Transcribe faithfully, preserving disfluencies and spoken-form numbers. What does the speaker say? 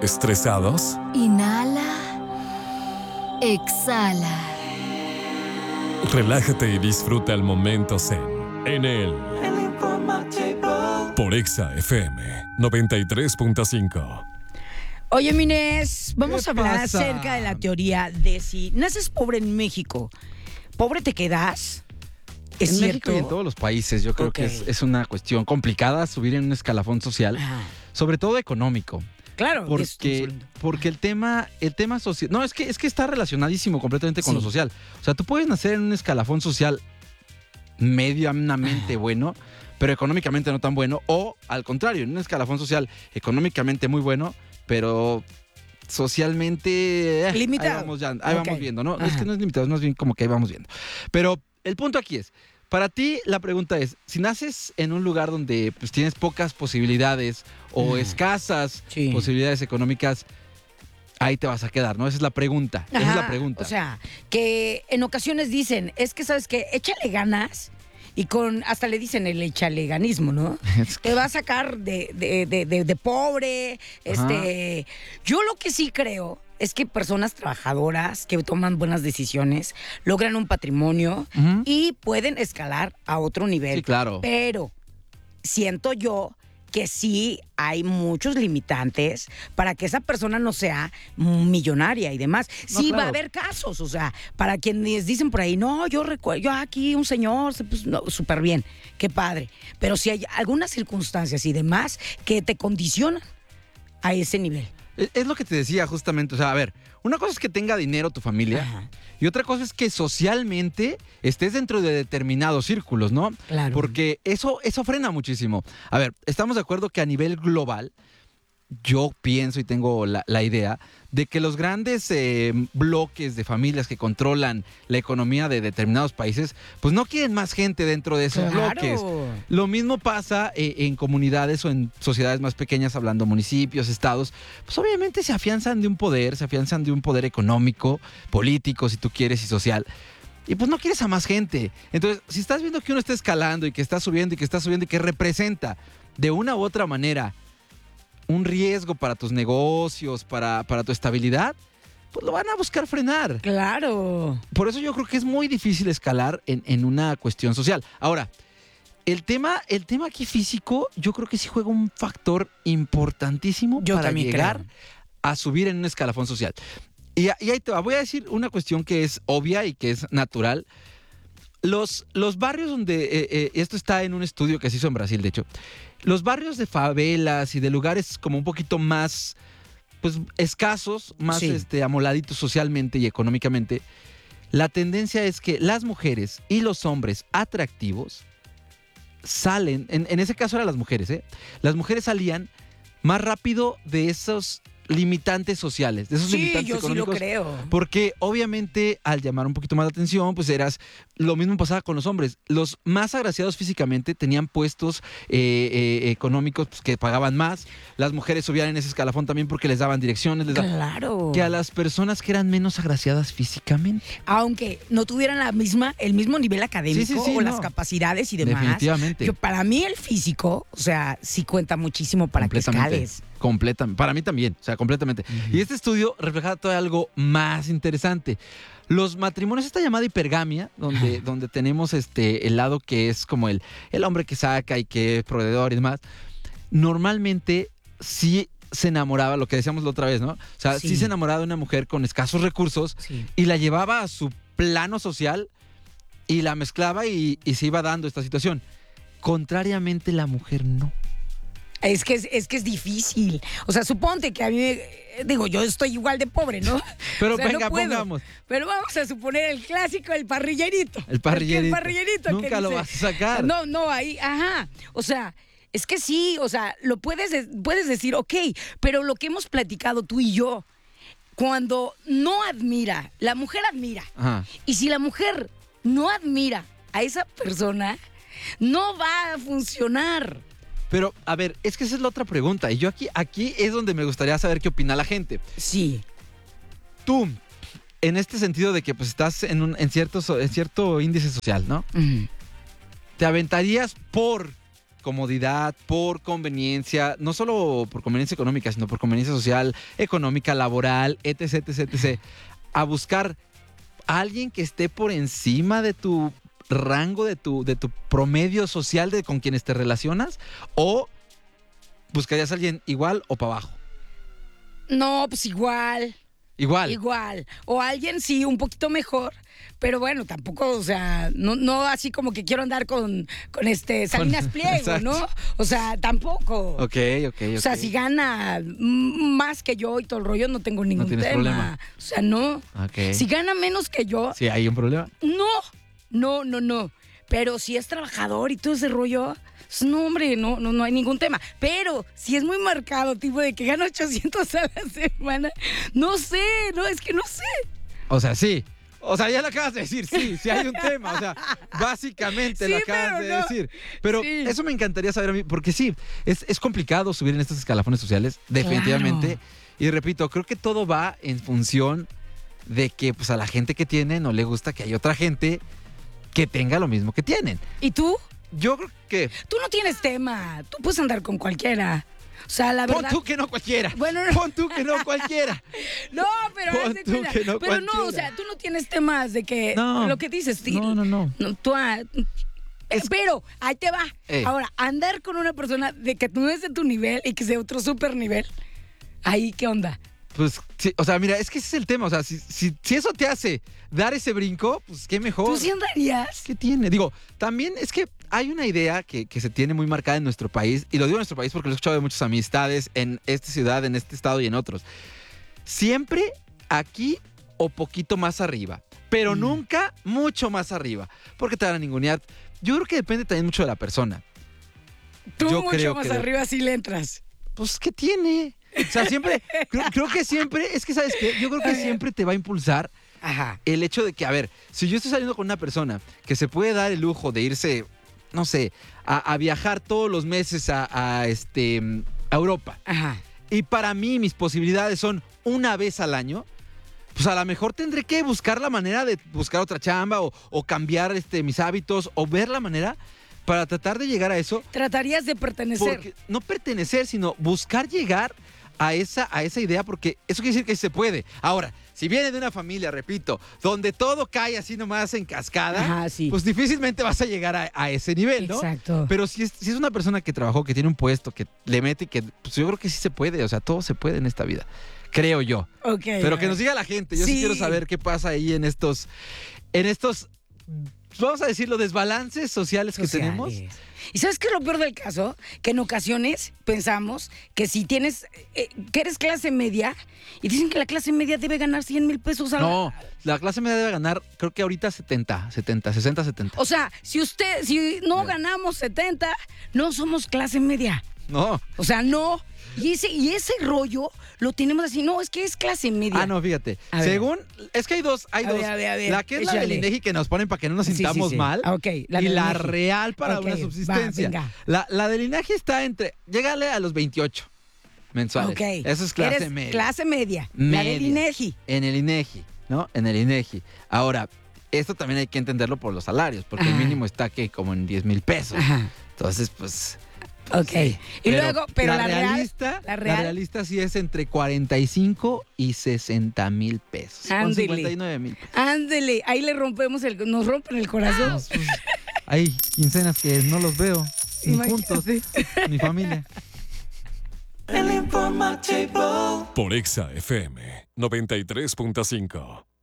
¿Estresados? Inhala. Exhala. Relájate y disfruta el momento zen en el por Exa F M noventa y tres punto cinco. Oye, Mines, vamos ¿Qué a hablar pasa? acerca de la teoría de si naces pobre en México, pobre te quedas. ¿Es en cierto? México y en todos los países yo creo Ok. que es, es una cuestión complicada subir en un escalafón social, Ajá. sobre todo económico. Claro, de eso estamos Porque, hablando. porque el tema, el tema social. No, es que, es que está relacionadísimo completamente con Sí. lo social. O sea, tú puedes nacer en un escalafón social medianamente Ah. bueno, pero económicamente no tan bueno. O al contrario, en un escalafón social económicamente muy bueno, pero socialmente. eh, Limitado. Ahí vamos, ya, ahí Ok. vamos viendo, ¿no? Es Ajá. que no es limitado, es más bien como que ahí vamos viendo. Pero el punto aquí es. Para ti, la pregunta es, si naces en un lugar donde pues, tienes pocas posibilidades o Ah. escasas Sí. posibilidades económicas, ahí te vas a quedar, ¿no? Esa es la pregunta. Esa es la Ajá, pregunta. O sea, que en ocasiones dicen, es que, ¿sabes qué? Échale ganas. Y con, hasta le dicen el échaleganismo, ¿no? Es que- Te va a sacar de, de, de, de- de pobre. Este, yo lo que sí creo es que personas trabajadoras que toman buenas decisiones logran un patrimonio Ujú. y pueden escalar a otro nivel. Sí, claro. Pero siento yo que sí hay muchos limitantes para que esa persona no sea millonaria y demás. No, Sí va a claro. haber casos, o sea, para quienes dicen por ahí, no, yo recuerdo, yo aquí un señor, pues, no, súper bien, qué padre. Pero sí hay algunas circunstancias y demás que te condicionan a ese nivel. Es es lo que te decía justamente. O sea, a ver, una cosa es que tenga dinero tu familia Ajá. y otra cosa es que socialmente estés dentro de determinados círculos, ¿no? Claro. Porque eso, eso frena muchísimo. A ver, estamos de acuerdo que a nivel global, yo pienso y tengo la, la idea de que los grandes eh, bloques de familias que controlan la economía de determinados países, pues no quieren más gente dentro de esos Claro. bloques. Lo mismo pasa eh, en comunidades o en sociedades más pequeñas, hablando municipios, estados, pues obviamente se afianzan de un poder, se afianzan de un poder económico, político, si tú quieres, y social. Y pues no quieres a más gente. Entonces, si estás viendo que uno está escalando y que está subiendo y que está subiendo y que representa de una u otra manera un riesgo para tus negocios, para, para tu estabilidad, pues lo van a buscar frenar. Claro. Por eso yo creo que es muy difícil escalar en, en una cuestión social. Ahora, el tema, el tema aquí físico, yo creo que sí juega un factor importantísimo Yo para también llegar creo. a subir en un escalafón social. Y, y ahí te va. Voy a decir una cuestión que es obvia y que es natural. Los, los barrios donde, eh, eh, esto está en un estudio que se hizo en Brasil, de hecho, los barrios de favelas y de lugares como un poquito más, pues, escasos, más Sí. este, amoladitos socialmente y económicamente, la tendencia es que las mujeres y los hombres atractivos salen, en, en ese caso eran las mujeres, ¿eh? Las mujeres salían más rápido de esos limitantes sociales, de esos Sí, limitantes yo sí lo económicos. creo. Porque obviamente al llamar un poquito más la atención, pues eras, lo mismo pasaba con los hombres. Los más agraciados físicamente tenían puestos eh, eh, económicos pues, que pagaban más. Las mujeres subían en ese escalafón también porque les daban direcciones. Les daban... Claro. Que a las personas que eran menos agraciadas físicamente. Aunque no tuvieran la misma, el mismo nivel académico Sí, sí, sí, o las no. capacidades y demás. Definitivamente. Yo, para mí el físico, o sea, sí cuenta muchísimo para que Completamente. escales. Completamente. Para mí también, o sea, completamente. Y este estudio refleja todavía algo más interesante. Los matrimonios, esta llamada hipergamia, donde, donde tenemos este, el lado que es como el, el hombre que saca y que es proveedor y demás, normalmente sí se enamoraba, lo que decíamos la otra vez, ¿no? O sea, sí, Sí. se enamoraba de una mujer con escasos recursos Sí. y la llevaba a su plano social y la mezclaba y, y se iba dando esta situación. Contrariamente, la mujer no. Es que es, es que es difícil. O sea, suponte que a mí, me- digo, yo estoy igual de pobre, ¿no? Pero O sea, no venga, puedo. pongamos. Pero vamos a suponer el clásico, el parrillerito. El parrillerito. El parrillerito. Nunca que lo dice- vas a sacar. No, no, ahí, ajá. O sea, es que sí, o sea, lo puedes, de- puedes decir, ok, pero lo que hemos platicado tú y yo, cuando no admira, la mujer admira. Ajá. Y si la mujer no admira a esa persona, no va a funcionar. Pero, a ver, es que esa es la otra pregunta. Y yo aquí, aquí es donde me gustaría saber qué opina la gente. Sí. Tú, en este sentido de que pues estás en, un, en, cierto, so- en cierto índice social, ¿no? Ujú. ¿Te aventarías por comodidad, por conveniencia, no solo por conveniencia económica, sino por conveniencia social, económica, laboral, etc, etc, etc, a buscar a alguien que esté por encima de tu rango, de tu, de tu promedio social de con quienes te relacionas, o buscarías a alguien igual o para abajo? No, pues igual. Igual. Igual. O alguien sí, un poquito mejor. Pero bueno, tampoco, o sea, no, no así como que quiero andar con, con este Salinas Pliego, Exacto. ¿no? O sea, tampoco. Ok, ok, ok. O sea, si gana mm, más que yo y todo el rollo, no tengo ningún tienes tema. problema. O sea, no. Ok. Si gana menos que yo, Sí, hay un problema. no. No, no, no. Pero si es trabajador y todo ese rollo, pues, no, hombre, no, no, no hay ningún tema. Pero si es muy marcado, tipo de que gana ochocientos a la semana, no sé, no, es que no sé. O sea, sí. O sea, ya lo acabas de decir, sí, sí hay un tema. O sea, básicamente Sí, lo acabas pero de no. decir. Pero Sí. eso me encantaría saber a mí, porque sí, es, es complicado subir en estos escalafones sociales, definitivamente. Claro. Y repito, creo que todo va en función de que pues a la gente que tiene no le gusta que haya otra gente que tenga lo mismo que tienen. ¿Y tú? Yo creo que... Tú no tienes tema. Tú puedes andar con cualquiera. O sea, la Pon verdad. tú que no cualquiera. Bueno, no. Pon tú que no cualquiera. No, pero Pon haz de tú cuenta. que no Pero no, o cualquiera. sea, tú no tienes temas de que No. lo que dices, sí. No, no, no. No, tú, ah, Es- pero ahí te va. Eh. Ahora, andar con una persona de que no es de tu nivel y que sea otro super nivel, ahí, ¿qué onda? Pues, sí, o sea, mira, es que ese es el tema. O sea, si, si, si eso te hace dar ese brinco, pues qué mejor. ¿Tú sí andarías? ¿Qué tiene? Digo, también es que hay una idea que, que se tiene muy marcada en nuestro país, y lo digo en nuestro país porque lo he escuchado de muchas amistades en esta ciudad, en este estado y en otros. Siempre aquí o poquito más arriba, pero Mm. nunca mucho más arriba, porque te van a ningunear. Yo creo que depende también mucho de la persona. Tú Yo mucho creo más que de- arriba sí le entras. Pues, ¿qué tiene? O sea, siempre, creo, creo que siempre, es que, ¿sabes qué? Yo creo que siempre te va a impulsar Ajá. el hecho de que, a ver, si yo estoy saliendo con una persona que se puede dar el lujo de irse, no sé, a, a viajar todos los meses a, a, este, a Europa, Ajá. y para mí mis posibilidades son una vez al año, pues a lo mejor tendré que buscar la manera de buscar otra chamba o, o cambiar este, mis hábitos o ver la manera para tratar de llegar a eso. Tratarías de pertenecer. Porque, no pertenecer, sino buscar llegar a esa, a esa idea, porque eso quiere decir que se puede. Ahora, si viene de una familia, repito, donde todo cae así nomás en cascada, Ajá, sí. pues difícilmente vas a llegar a, a ese nivel, ¿no? Exacto. Pero si es, si es una persona que trabajó, que tiene un puesto, que le mete, que pues yo creo que sí se puede, o sea, todo se puede en esta vida, creo yo. Ok. Pero que nos diga la gente, yo sí, Sí. quiero saber qué pasa ahí en estos, en estos, vamos a decirlo, desbalances sociales que Sociales. tenemos. ¿Y sabes qué es lo peor del caso? Que en ocasiones pensamos que si tienes, eh, que eres clase media, y dicen que la clase media debe ganar cien mil pesos al No, la clase media debe ganar, creo que ahorita setenta, setenta, sesenta, setenta. O sea, si usted, si no ganamos setenta, no somos clase media. No. O sea, no. Y ese, y ese rollo lo tenemos así, no, es que es clase media. Ah, no, fíjate. A ver. Según, es que hay dos, hay A dos. ver, a ver, a ver, La que es la del échale. INEGI que nos ponen para que no nos Sí, sí, sintamos sí. mal. Ah, ok, la y del la INEGI. real para Ok, una va, subsistencia. venga. la, la del INEGI está entre, llégale a los veintiocho mensuales. Ok. Eso es clase Eres media. clase media. La del Media. INEGI. En el INEGI, ¿no? En el INEGI. Ahora, esto también hay que entenderlo por los salarios, porque el Ajá. mínimo está que como en diez mil pesos. Ajá. Entonces, pues... Ok. sí. Y luego, pero la, real- realista, la real- realista sí es entre cuarenta y cinco y sesenta mil pesos. Con Ándele. cincuenta y nueve mil pesos. Ándele, ahí le rompemos el, nos rompen el corazón. Pues, pues, hay quincenas que no los veo ni juntos, Imagínate. mi familia. Por Exa F M noventa y tres punto cinco.